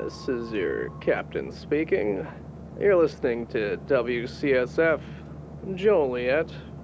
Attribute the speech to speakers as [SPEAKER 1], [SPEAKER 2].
[SPEAKER 1] This is your captain speaking. You're listening to WCSF Joliet